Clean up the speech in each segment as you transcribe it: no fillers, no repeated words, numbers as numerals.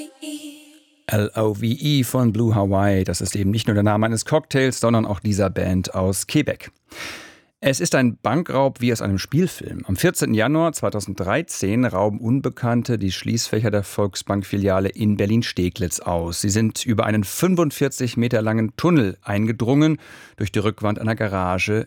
Love von Blue Hawaii. Das ist eben nicht nur der Name eines Cocktails, sondern auch dieser Band aus Quebec. Es ist ein Bankraub wie aus einem Spielfilm. Am 14. Januar 2013 rauben Unbekannte die Schließfächer der Volksbank-Filiale in Berlin-Steglitz aus. Sie sind über einen 45 Meter langen Tunnel eingedrungen, durch die Rückwand einer Garage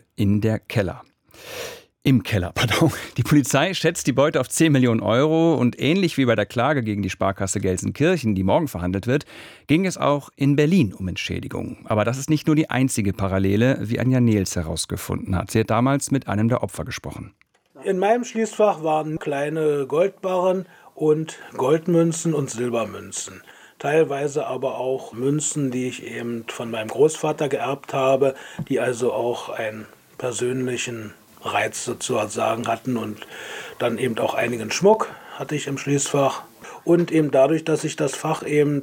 im Keller. Die Polizei schätzt die Beute auf 10 Millionen Euro und ähnlich wie bei der Klage gegen die Sparkasse Gelsenkirchen, die morgen verhandelt wird, ging es auch in Berlin um Entschädigung. Aber das ist nicht nur die einzige Parallele, wie Anja Nehls herausgefunden hat. Sie hat damals mit einem der Opfer gesprochen. In meinem Schließfach waren kleine Goldbarren und Goldmünzen und Silbermünzen. Teilweise aber auch Münzen, die ich eben von meinem Großvater geerbt habe, die also auch einen persönlichen Reiz sozusagen hatten, und dann eben auch einigen Schmuck hatte ich im Schließfach. Und eben dadurch, dass ich das Fach eben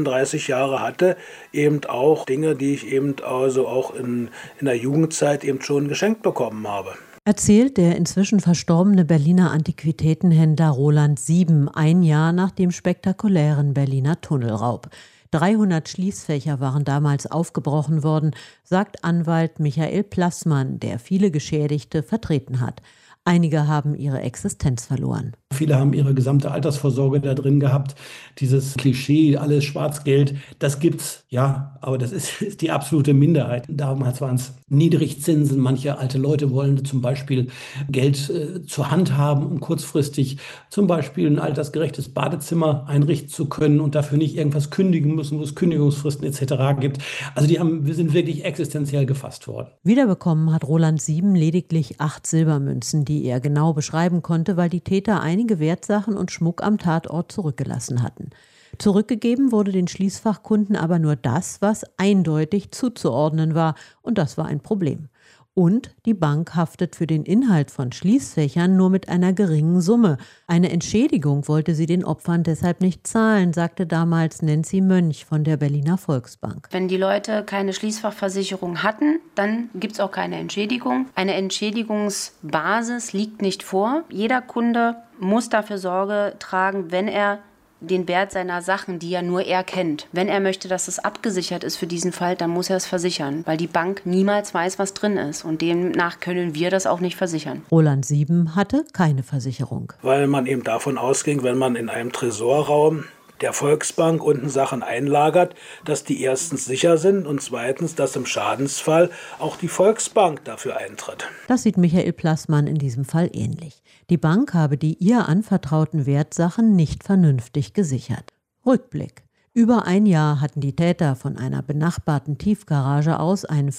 34 Jahre hatte, eben auch Dinge, die ich eben also auch in der Jugendzeit eben schon geschenkt bekommen habe. Erzählt der inzwischen verstorbene Berliner Antiquitätenhändler Roland Sieben ein Jahr nach dem spektakulären Berliner Tunnelraub. 300 Schließfächer waren damals aufgebrochen worden, sagt Anwalt Michael Plassmann, der viele Geschädigte vertreten hat. Einige haben ihre Existenz verloren. Viele haben ihre gesamte Altersvorsorge da drin gehabt. Dieses Klischee, alles Schwarzgeld, das gibt's, ja, aber das ist die absolute Minderheit. Damals waren es Niedrigzinsen. Manche alte Leute wollen zum Beispiel Geld zur Hand haben, um kurzfristig zum Beispiel ein altersgerechtes Badezimmer einrichten zu können und dafür nicht irgendwas kündigen müssen, wo es Kündigungsfristen etc. gibt. Also wir sind wirklich existenziell gefasst worden. Wiederbekommen hat Roland Sieben lediglich 8 Silbermünzen, die er genau beschreiben konnte, weil die Täter einige Wertsachen und Schmuck am Tatort zurückgelassen hatten. Zurückgegeben wurde den Schließfachkunden aber nur das, was eindeutig zuzuordnen war, und das war ein Problem. Und die Bank haftet für den Inhalt von Schließfächern nur mit einer geringen Summe. Eine Entschädigung wollte sie den Opfern deshalb nicht zahlen, sagte damals Nancy Mönch von der Berliner Volksbank. Wenn die Leute keine Schließfachversicherung hatten, dann gibt es auch keine Entschädigung. Eine Entschädigungsbasis liegt nicht vor. Jeder Kunde muss dafür Sorge tragen, wenn er den Wert seiner Sachen, die ja nur er kennt. Wenn er möchte, dass es abgesichert ist für diesen Fall, dann muss er es versichern, weil die Bank niemals weiß, was drin ist, und demnach können wir das auch nicht versichern. Roland Sieben hatte keine Versicherung. Weil man eben davon ausging, wenn man in einem Tresorraum der Volksbank unten Sachen einlagert, dass die erstens sicher sind und zweitens, dass im Schadensfall auch die Volksbank dafür eintritt. Das sieht Michael Plassmann in diesem Fall ähnlich. Die Bank habe die ihr anvertrauten Wertsachen nicht vernünftig gesichert. Rückblick. Über ein Jahr hatten die Täter von einer benachbarten Tiefgarage aus einen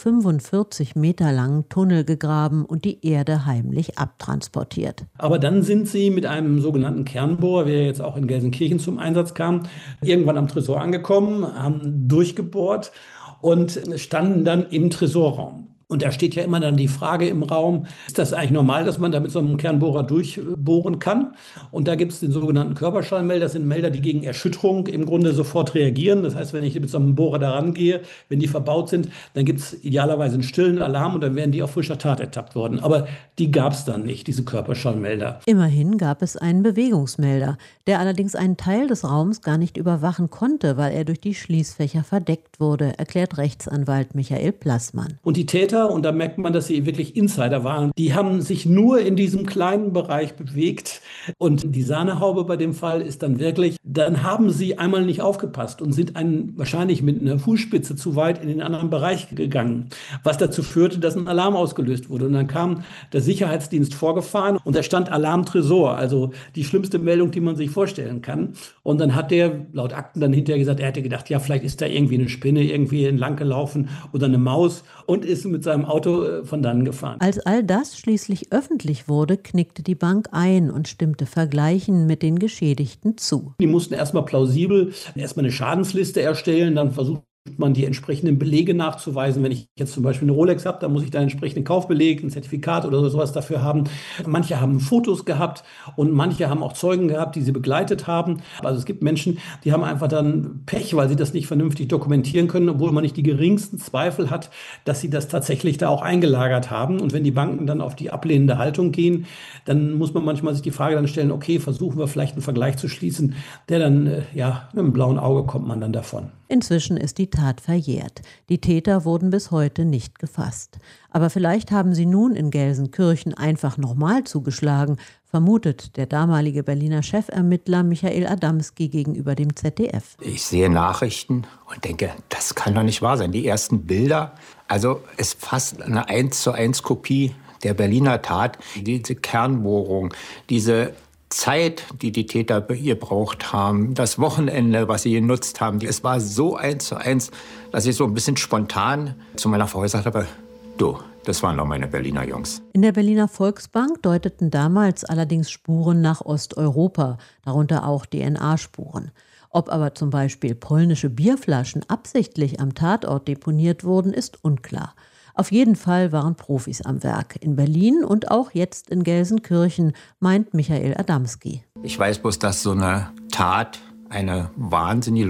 45 Meter langen Tunnel gegraben und die Erde heimlich abtransportiert. Aber dann sind sie mit einem sogenannten Kernbohrer, wie er jetzt auch in Gelsenkirchen zum Einsatz kam, irgendwann am Tresor angekommen, haben durchgebohrt und standen dann im Tresorraum. Und da steht ja immer dann die Frage im Raum, ist das eigentlich normal, dass man da mit so einem Kernbohrer durchbohren kann? Und da gibt es den sogenannten Körperschallmelder. Das sind Melder, die gegen Erschütterung im Grunde sofort reagieren. Das heißt, wenn ich mit so einem Bohrer da rangehe, wenn die verbaut sind, dann gibt es idealerweise einen stillen Alarm und dann werden die auf frischer Tat ertappt worden. Aber die gab es dann nicht, diese Körperschallmelder. Immerhin gab es einen Bewegungsmelder, der allerdings einen Teil des Raums gar nicht überwachen konnte, weil er durch die Schließfächer verdeckt wurde, erklärt Rechtsanwalt Michael Plassmann. Und die Täter, und da merkt man, dass sie wirklich Insider waren, die haben sich nur in diesem kleinen Bereich bewegt. Und die Sahnehaube bei dem Fall ist dann wirklich, dann haben sie einmal nicht aufgepasst und sind wahrscheinlich mit einer Fußspitze zu weit in den anderen Bereich gegangen, was dazu führte, dass ein Alarm ausgelöst wurde. Und dann kam der Sicherheitsdienst vorgefahren und da stand Alarm Tresor, also die schlimmste Meldung, die man sich vorstellen kann. Und dann hat der laut Akten dann hinterher gesagt, er hätte gedacht, ja, vielleicht ist da irgendwie eine Spinne irgendwie entlang gelaufen oder eine Maus, und ist mit seinem Auto von dannen gefahren. Als all das schließlich öffentlich wurde, knickte die Bank ein und stimmte Vergleichen mit den Geschädigten zu. Die mussten erstmal plausibel eine Schadensliste erstellen, dann versuchen man die entsprechenden Belege nachzuweisen. Wenn ich jetzt zum Beispiel eine Rolex habe, dann muss ich da einen entsprechenden Kaufbeleg, ein Zertifikat oder sowas dafür haben. Manche haben Fotos gehabt und manche haben auch Zeugen gehabt, die sie begleitet haben. Also es gibt Menschen, die haben einfach dann Pech, weil sie das nicht vernünftig dokumentieren können, obwohl man nicht die geringsten Zweifel hat, dass sie das tatsächlich da auch eingelagert haben. Und wenn die Banken dann auf die ablehnende Haltung gehen, dann muss man manchmal sich die Frage dann stellen, okay, versuchen wir vielleicht einen Vergleich zu schließen, der dann, mit einem blauen Auge kommt man dann davon. Inzwischen ist die Tat verjährt. Die Täter wurden bis heute nicht gefasst. Aber vielleicht haben sie nun in Gelsenkirchen einfach nochmal zugeschlagen, vermutet der damalige Berliner Chefermittler Michael Adamski gegenüber dem ZDF. Ich sehe Nachrichten und denke, das kann doch nicht wahr sein. Die ersten Bilder, also es ist fast eine 1:1 Kopie der Berliner Tat. Diese Kernbohrung, diese Zeit, die die Täter gebraucht haben, das Wochenende, was sie genutzt haben, es war so 1:1, dass ich so ein bisschen spontan zu meiner Frau gesagt habe, du, das waren doch meine Berliner Jungs. In der Berliner Volksbank deuteten damals allerdings Spuren nach Osteuropa, darunter auch DNA-Spuren. Ob aber zum Beispiel polnische Bierflaschen absichtlich am Tatort deponiert wurden, ist unklar. Auf jeden Fall waren Profis am Werk, in Berlin und auch jetzt in Gelsenkirchen, meint Michael Adamski. Ich weiß bloß, dass so eine Tat eine wahnsinnige